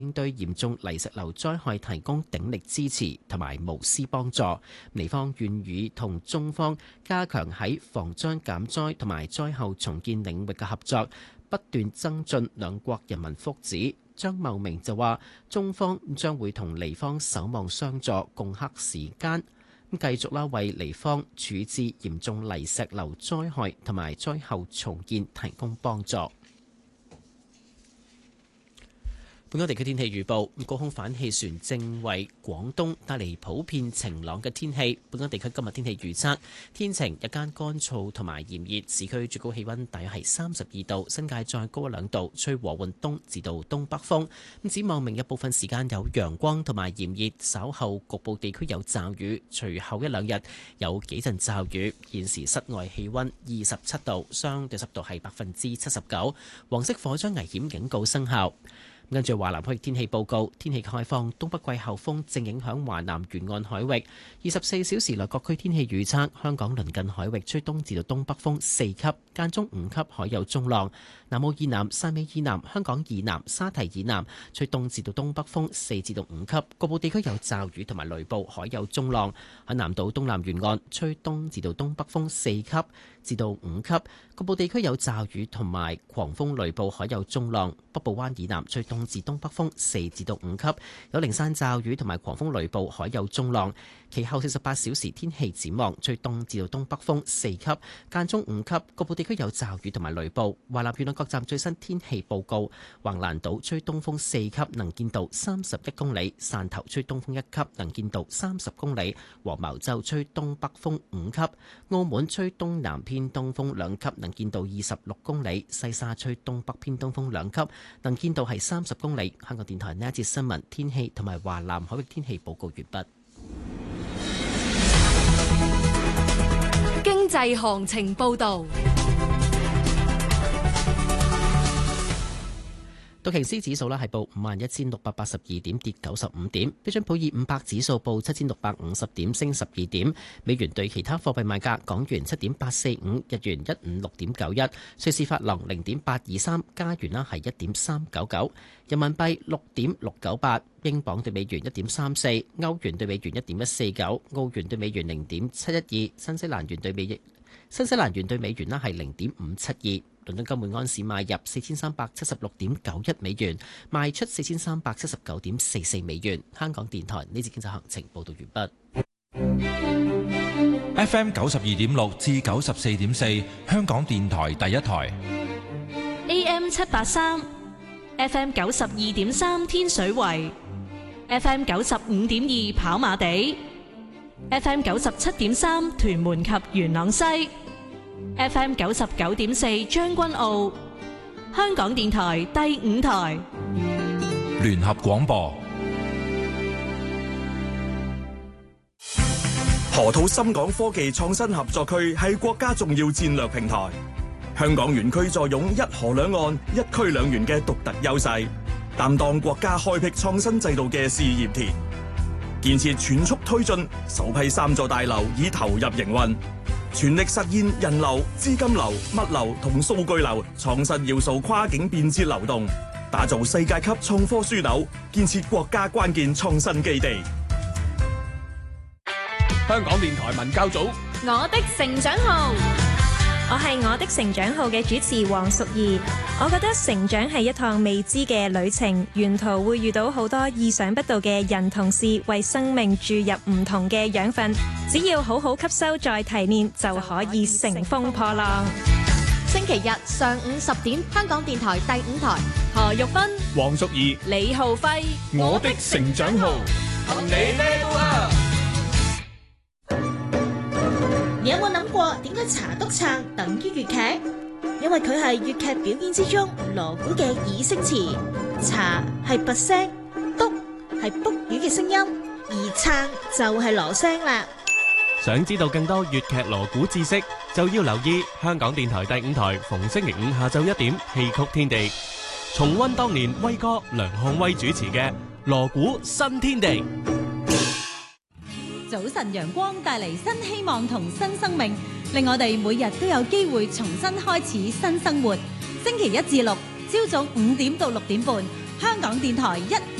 應對嚴重泥石流災害提供鼎力支持同埋無私幫助。尼方願意同中方加強喺防災減災同埋災後重建領域嘅合作，不斷增進兩國人民福祉。張茂明就話，中方將會同尼方守望相助，共克時艱，繼續為尼方處置嚴重泥石流災害同埋災後重建提供幫助。本港地區天氣預報，高空反氣旋正為廣東帶嚟普遍晴朗嘅天氣。本港地區今日天氣預測，天晴，日間乾燥同埋炎熱，市區最高氣溫大約係32度，新界再高1-2度，吹和緩東至到東北風。展望明日部分時間有陽光同埋炎熱，稍後局部地區有驟雨，隨後1-2日有幾陣驟雨。現時室外氣溫27度，相對濕度係79%，黃色火災危險警告生效。跟住華南海域天氣報告，天氣開放，東北季候風正影響華南沿岸海域。24小時內各區天氣預測，香港鄰近海域吹東至到東北風4級，間中5級，海有中浪。南澳以南、汕尾以南、香港以南、沙堤以南吹東至到東北風4至到5級，局部地區有驟雨同埋雷暴，海有中浪。喺南島東南沿岸吹東至到東北風4級至到5級，局部地區有驟雨同埋狂風雷暴，海有中浪。北部灣以南吹東至東北風4至到5級，有零散驟雨同埋狂風雷暴，海有中浪。其後48小時天氣展望，吹東至到東北風4級，間中5級，局部地區有驟雨同埋雷暴。華南沿岸各站最新天氣報告：橫瀾島吹東風4級，能見度31公里；汕頭吹東風1級，能見度30公里；黃茅洲吹東北風5級；澳門吹東南偏東風2級，能見度26公里；西沙吹東北偏東風2級，能見度係30公里。香港電台呢一節新聞天氣同埋華南海域天氣報告完畢。 經濟行情報導。 道瓊斯指數係報51,682點，跌95點。標準普爾500指數報7,650點，升12點。美元對其他貨幣賣價：港元7.845，日元156.91，瑞士法郎0.823，加元係1.399，人民幣6.698，英鎊對美元1.34，歐元對美元1.149，澳元對美元0.712，新西蘭元對美元係0.572。倫敦金每安士買入4376.91美元，賣出4379.44美元。香港電台呢節經濟行情報道完畢。FM 92.6至94.4，香港電台第一台。 AM 783 ，FM 92.3天水圍，FM 95.2跑馬地，FM 97.3屯門及元朗西。FM 99.4將軍澳，香港電台第5台聯合廣播。 河套深港科技創新合作區係國家重要戰略平台，香港園區坐擁一河兩岸、一區兩園嘅獨特優勢，擔當國家開闢創新制度嘅試驗田。建設全速推進，首批3座大樓已投入營運。全力實現人流、資金流、物流同數據流創新要素跨境便捷流動，打造世界級創科樞紐，建設國家關鍵創新基地。 香港電台文教組， 我的成長號，我係我的成長號嘅主持黃淑儀。我覺得成長係一趟未知嘅旅程，沿途會遇到好多意想不到嘅人同事，為生命注入唔同嘅養分。只要好好吸收再提煉，就可以乘風破浪。 星期日上午10點，香港電台第5台，何玉芬、 黃淑儀、 李浩輝， 我的成長號，同你 level up。 你有冇諗過點解查督撐等於粵劇？因為佢係粵劇表演之中鑼鼓嘅擬聲詞，查係拔聲，督係卜魚嘅聲音，而撐就係鑼聲啦。 想知道更多粵劇鑼鼓知識，就要留意香港電台第5台逢星期5下晝1點戲曲天地，重溫當年威哥梁漢威主持嘅鑼鼓新天地。 早晨陽光帶嚟新希望同新生命，令我哋每日都有機會重新開始新生活。星期1至6朝早5點到6點半， 香港電台1